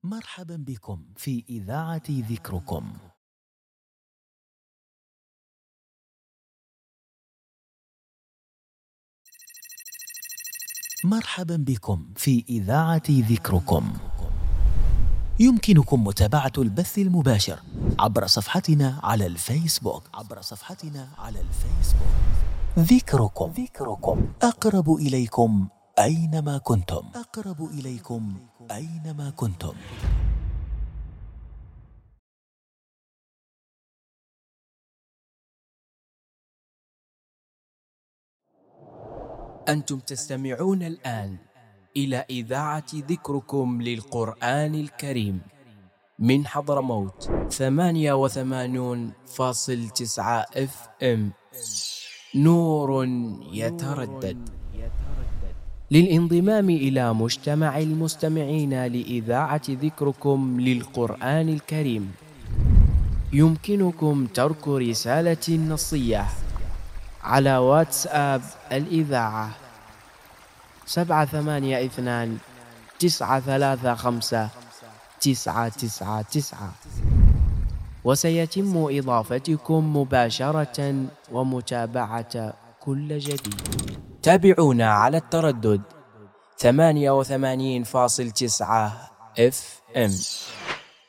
مرحبا بكم في إذاعة ذكركم. مرحبا بكم في إذاعة ذكركم. يمكنكم متابعة البث المباشر عبر صفحتنا على الفيسبوك. ذكركم أقرب إليكم أينما كنتم. أنتم تستمعون الآن إلى إذاعة ذكركم للقرآن الكريم من حضرموت 88.9 FM. نور يتردد. للانضمام إلى مجتمع المستمعين لإذاعة ذكركم للقرآن الكريم يمكنكم ترك رسالة نصية على واتساب الإذاعة 782-935-999، وسيتم إضافتكم مباشرة ومتابعة كل جديد. تابعونا على التردد 88.9 FM.